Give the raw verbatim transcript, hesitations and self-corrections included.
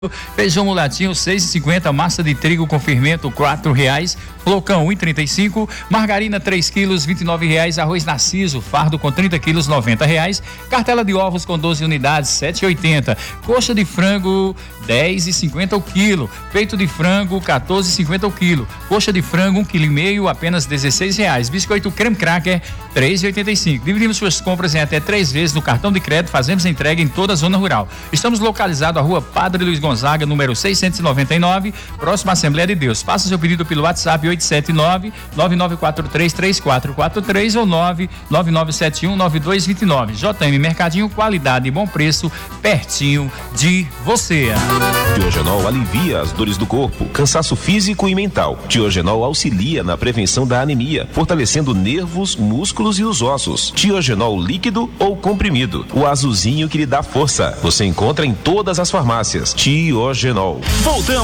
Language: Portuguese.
Feijão mulatinho seis e cinquenta, massa de trigo com fermento quatro reais, flocão um e trinta e cinco, margarina três quilos vinte e nove reais, arroz narciso fardo com trinta quilos noventa reais, cartela de ovos com doze unidades sete e oitenta, coxa de frango dez e cinquenta o quilo, peito de frango quatorze e cinquenta o quilo, coxa de frango um quilo e meio apenas dezesseis reais, biscoito creme cracker três e oitenta e cinco. Dividimos suas compras em até três vezes no cartão de crédito, fazemos entrega em toda a zona rural. Estamos localizados à rua Padre Luiz Gonzaga, número seiscentos e noventa e nove, próxima à Assembleia de Deus. Faça seu pedido pelo WhatsApp oito sete nove, nove nove quatro três, três quatro quatro três ou nove nove nove sete um, nove dois dois nove. J M Mercadinho, qualidade e bom preço, pertinho de você. Diogenol alivia as dores do corpo, cansaço físico e mental. Diogenol auxilia na prevenção da anemia, fortalecendo nervos, músculos e os ossos. Diogenol líquido ou comprimido, o azulzinho que lhe dá força. Você encontra em todas as farmácias. Diogenol. Voltamos.